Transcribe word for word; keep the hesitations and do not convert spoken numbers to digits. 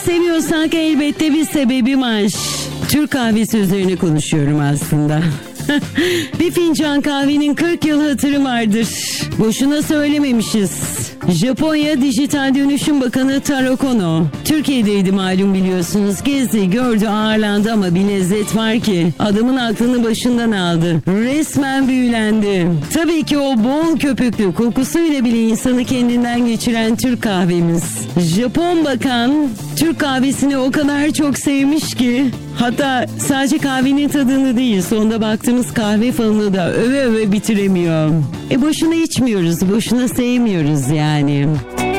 Seviyorsak elbette bir sebebi var. Türk kahvesi üzerine konuşuyorum aslında. Bir fincan kahvenin kırk yıl hatırı vardır. Boşuna söylememişiz. Japonya Dijital Dönüşüm Bakanı Taro Kono Türkiye'deydi malum, biliyorsunuz. Gezdi, gördü, ağırlandı ama bir lezzet var ki adamın aklını başından aldı. Resmen büyülendi. Tabii ki o bol köpüklü kokusuyla bile insanı kendinden geçiren Türk kahvemiz. Japon bakan Türk kahvesini o kadar çok sevmiş ki, hatta sadece kahvenin tadını değil, sonunda baktığımız kahve falını da öve öve bitiremiyor. E boşuna içmiyoruz, boşuna sevmiyoruz yani.